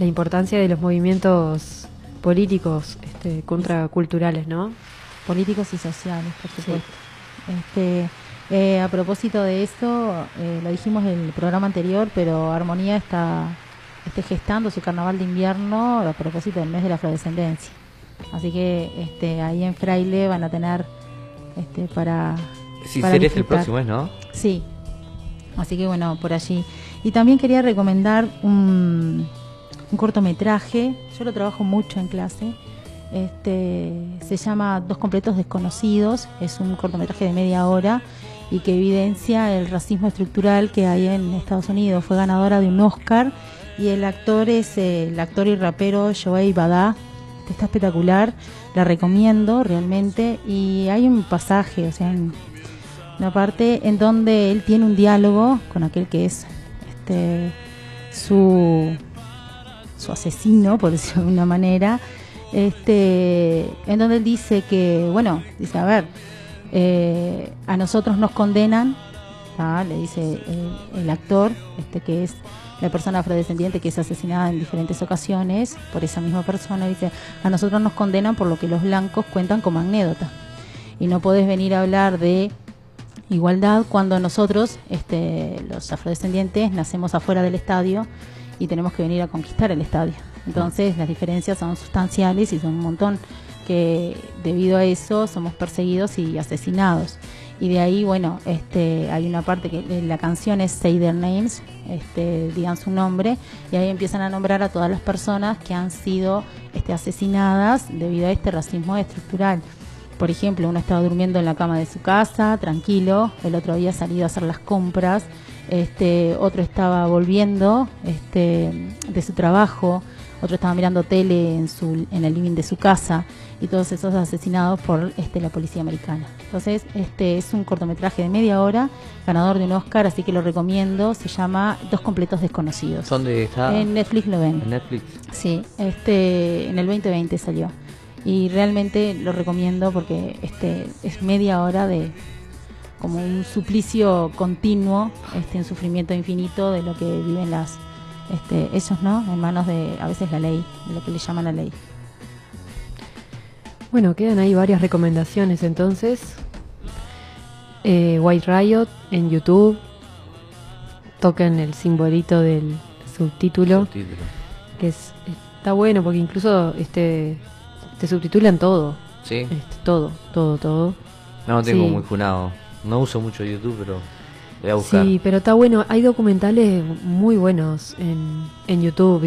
la importancia de los movimientos políticos contraculturales, ¿no? Políticos y sociales, por supuesto. A propósito de esto, lo dijimos en el programa anterior, pero Armonía está gestando su carnaval de invierno a propósito del mes de la afrodescendencia. Así que ahí en Fraile van a tener para sería el disfrutar. próximo mes, ¿no? Sí. Así que bueno, por allí. Y también quería recomendar un cortometraje. Yo lo trabajo mucho en clase. Se llama Dos completos desconocidos. Es un cortometraje de media hora y que evidencia el racismo estructural que hay en Estados Unidos. Fue ganadora de un Oscar y el actor es el actor y rapero Joey Bada. Está espectacular, la recomiendo realmente. Y hay un pasaje, o sea, una parte en donde él tiene un diálogo con aquel que es su asesino, por decirlo de alguna manera, en donde él dice que, dice, a ver, a nosotros nos condenan, le dice el actor, que es la persona afrodescendiente que es asesinada en diferentes ocasiones por esa misma persona, dice, a nosotros nos condenan por lo que los blancos cuentan como anécdota. Y no podés venir a hablar de igualdad cuando nosotros, los afrodescendientes, nacemos afuera del estadio y tenemos que venir a conquistar el estadio. Entonces las diferencias son sustanciales y son un montón, que debido a eso somos perseguidos y asesinados. Y de ahí, hay una parte que la canción es Say Their Names, digan su nombre, y ahí empiezan a nombrar a todas las personas que han sido asesinadas debido a este racismo estructural. Por ejemplo, uno estaba durmiendo en la cama de su casa, tranquilo, el otro había salido a hacer las compras, otro estaba volviendo de su trabajo, otro estaba mirando tele en el living de su casa, y todos esos asesinados por la policía americana. Entonces, es un cortometraje de media hora, ganador de un Oscar, así que lo recomiendo. Se llama Dos completos desconocidos. ¿Dónde está? En Netflix lo ven. ¿En Netflix? Sí, en el 2020 salió. Y realmente lo recomiendo porque es media hora de como un suplicio continuo, un sufrimiento infinito de lo que viven ellos, ¿no? En manos de, a veces, la ley, de lo que le llaman la ley. Bueno, quedan ahí varias recomendaciones entonces. White Riot en YouTube. Tocan el simbolito del subtítulo. Que está bueno porque incluso te subtitulan todo. Sí. Todo. No tengo Sí. muy funado. No uso mucho YouTube, pero voy a buscar. Sí, pero está bueno. Hay documentales muy buenos en YouTube.